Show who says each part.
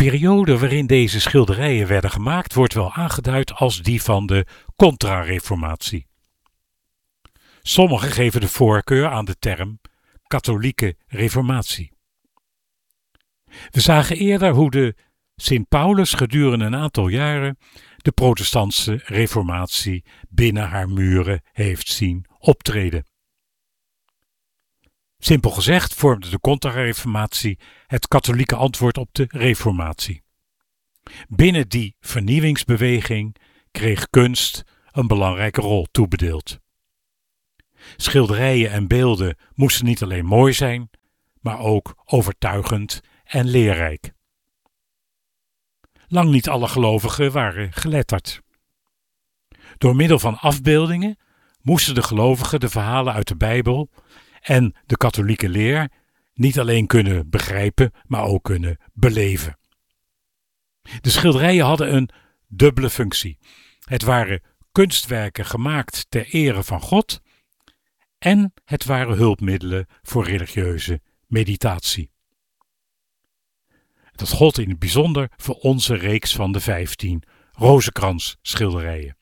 Speaker 1: periode waarin deze schilderijen werden gemaakt wordt wel aangeduid als die van de Contra-Reformatie. Sommigen geven de voorkeur aan de term katholieke reformatie. We zagen eerder hoe de Sint Paulus gedurende een aantal jaren de protestantse reformatie binnen haar muren heeft zien optreden. Simpel gezegd vormde de Contra-Reformatie het katholieke antwoord op de reformatie. Binnen die vernieuwingsbeweging kreeg kunst een belangrijke rol toebedeeld. Schilderijen en beelden moesten niet alleen mooi zijn, maar ook overtuigend en leerrijk. Lang niet alle gelovigen waren geletterd. Door middel van afbeeldingen moesten de gelovigen de verhalen uit de Bijbel en de katholieke leer niet alleen kunnen begrijpen, maar ook kunnen beleven. De schilderijen hadden een dubbele functie. Het waren kunstwerken gemaakt ter ere van God en het waren hulpmiddelen voor religieuze meditatie. Dat gold in het bijzonder voor onze reeks van de 15 Rozenkrans schilderijen.